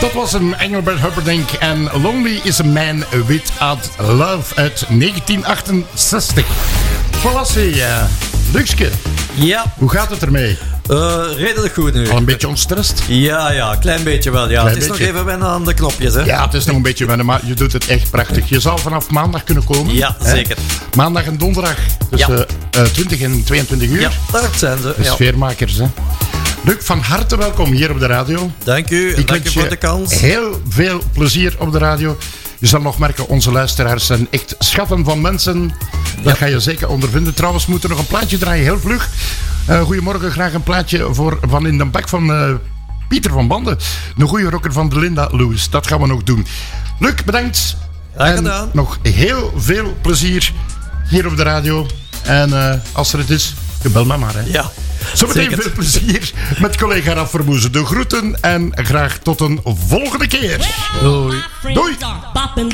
Dat was een Engelbert Humperdinck en Lonely is a Man Without Love uit 1968. Voilà, Luxke. Ja. Hoe gaat het ermee? Redelijk goed nu. Al een beetje ontstrest? Ja, klein beetje wel. Ja. Het is nog even wennen aan de knopjes. Hè? Ja, het is nog een beetje wennen, maar je doet het echt prachtig. Je zal vanaf maandag kunnen komen. Ja, zeker. Maandag en donderdag tussen 20 en 22 uur. Ja, daar zijn ze. De sfeermakers, hè. Luc, van harte welkom hier op de radio. Dank u. Ik dank u voor de kans. Heel veel plezier op de radio. Je zal nog merken, onze luisteraars zijn echt schatten van mensen. Dat ga je zeker ondervinden. Trouwens, we moeten nog een plaatje draaien, heel vlug. Goedemorgen, graag een plaatje van in de bak van Pieter van Banden. Een goede rocker van de Linda Lewis. Dat gaan we nog doen. Luc, bedankt. Graag gedaan. En nog heel veel plezier hier op de radio. En als er het is, je bel me maar. Hè. Ja. Zometeen veel plezier met collega Raf Vermoezen. De groeten en graag tot een volgende keer. Doei. Doei.